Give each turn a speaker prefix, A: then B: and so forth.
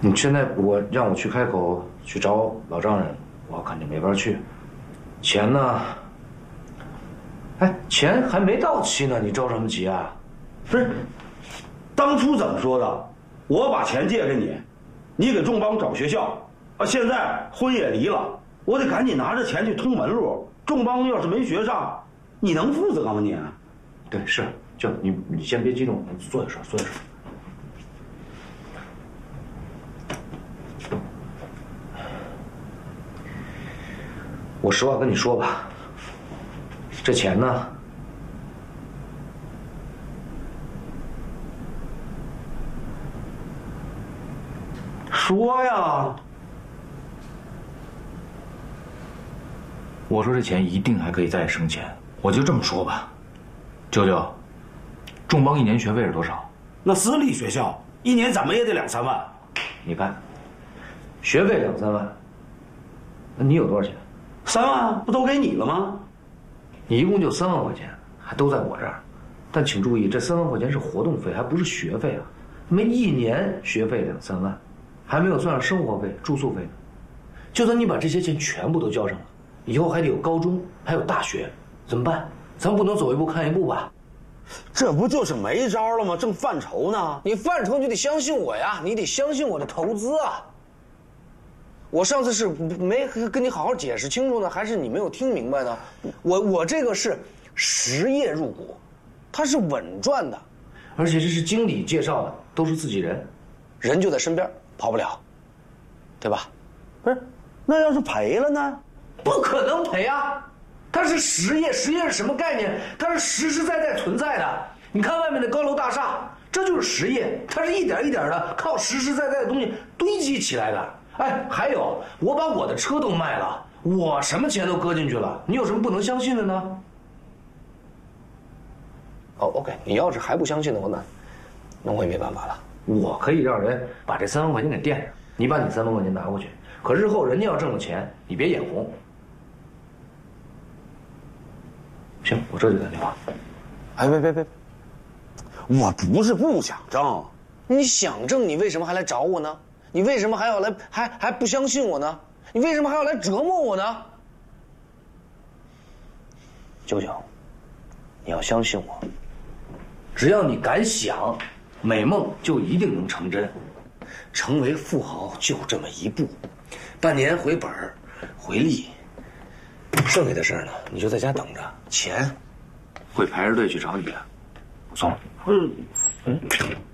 A: 你现在我让我去开口去找老丈人，我肯定没法去。钱呢？哎，钱还没到期呢，你着什么急啊？
B: 不是，当初怎么说的？我把钱借给你，你给仲邦找学校，啊，现在婚也离了，我得赶紧拿着钱去通门路。仲邦要是没学上，你能负责吗你？
A: 对，是，就你先别激动，坐一会儿，坐一会儿。我实话跟你说吧，这钱呢，
B: 说呀，
A: 我说这钱一定还可以再生钱。我就这么说吧，舅舅，仲邦1年学费是多少？
B: 那私立学校1年怎么也得2、3万。
A: 你看，学费2、3万，那你有多少钱
B: ？3万不都给你了吗？
A: 你一共就3万块钱，还都在我这儿。但请注意，这3万块钱是活动费，还不是学费啊。没1年学费2、3万，还没有算上生活费、住宿费呢。就算你把这些钱全部都交上了，以后还得有高中，还有大学，怎么办？咱不能走一步看一步吧？
B: 这不就是没招了吗？正犯愁呢。
C: 你犯愁就得相信我呀，你得相信我的投资啊。我上次是没跟你好好解释清楚呢，还是你没有听明白呢？我这个是实业入股，它是稳赚的，
A: 而且这是经理介绍的，都是自己人，
C: 人就在身边，跑不了，对吧？
B: 不是，那要是赔了呢？
A: 不可能赔啊！它是实业，实业是什么概念？它是实实在在存在的。你看外面的高楼大厦，这就是实业，它是一点一点的靠实实在在的东西堆积起来的。哎，还有，我把我的车都卖了，我什么钱都搁进去了，你有什么不能相信的呢？
C: 哦 ，OK， 你要是还不相信的话，那我也没办法了。
A: 我可以让人把这3万块钱给垫上，你把你3万块钱拿过去。可日后人家要挣了钱，你别眼红。行，我这就打电话。
C: 哎，别，
B: 我不是不想挣，
C: 你想挣，你为什么还来找我呢？你为什么还要来还不相信我呢？你为什么还要来折磨我呢？舅舅，你要相信我，
A: 只要你敢想，美梦就一定能成真。成为富豪就这么一步，半年回本回利，剩下的事儿呢，你就在家等着，钱会排着队去找你的。我送了。